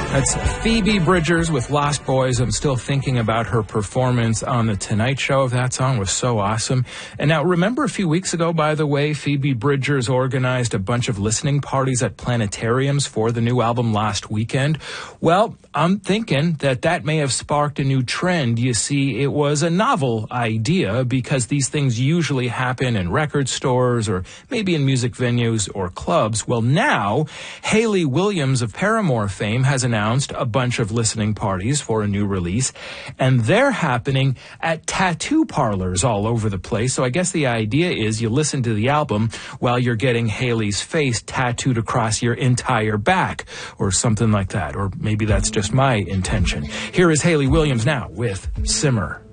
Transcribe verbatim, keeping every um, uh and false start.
That's Phoebe Bridgers with Lost Boys. I'm still thinking about her performance on The Tonight Show. That song was so awesome. And now, remember a few weeks ago, by the way, Phoebe Bridgers organized a bunch of listening parties at planetariums for the new album last weekend? Well, I'm thinking that that may have sparked a new trend. You see, it was a novel idea because these things usually happen in record stores or maybe in music venues or clubs. Well, now, Hayley Williams of Paramore fame has announced a bunch of listening parties for a new release, and they're happening at tattoo parlors all over the place. So I guess the idea is you listen to the album while you're getting Hayley's face tattooed across your entire back or something like that. Or maybe that's just my intention. Here is Hayley Williams now with Simmer.